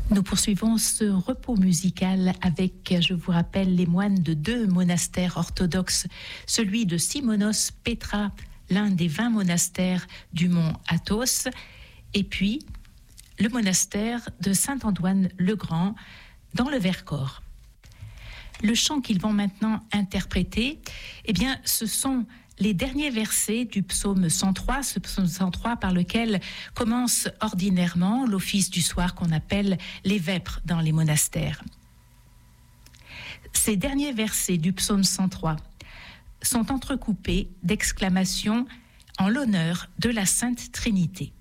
Nous poursuivons ce repos musical avec, je vous rappelle, les moines de 2 monastères orthodoxes, celui de Simonos Petra, l'un des 20 monastères du mont Athos, et puis le monastère de Saint-Antoine le Grand dans le Vercors. Le chant qu'ils vont maintenant interpréter, eh bien, ce sont les derniers versets du psaume 103, ce psaume 103 par lequel commence ordinairement l'office du soir qu'on appelle les vêpres dans les monastères. Ces derniers versets du psaume 103 sont entrecoupés d'exclamations en l'honneur de la Sainte Trinité.